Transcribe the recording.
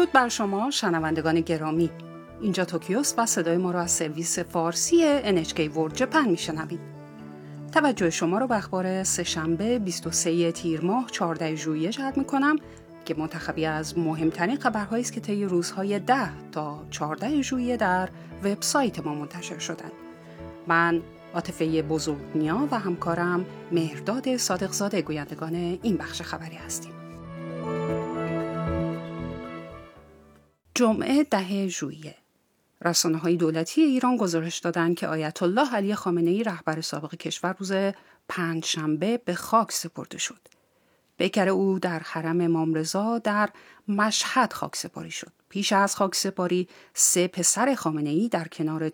درود بر شما شنوندگان گرامی. اینجا توکیوست و صدای ما را از سرویس فارسی NHK World Japan میشنوید. توجه شما را به اخبار سه‌شنبه 23 تیر ماه 14 ژوئیه جلب می‌کنم که منتخبی از مهمترین خبرهایی است که طی روزهای 10 تا 14 ژوئیه در وبسایت ما منتشر شدند. من عاطفه بزرگنیا و همکارم مهرداد صادقزاده گویندگان این بخش خبری هستیم. جمعه 10 ژوئیه رسانه‌های دولتی ایران گزارش دادند که آیت الله علی خامنه‌ای رهبر سابق کشور روز پنجشنبه به خاک سپرده شد. پیکر او در حرم امام رضا در مشهد خاکسپاری شد. پیش از خاکسپاری 3 پسر خامنه‌ای در کنار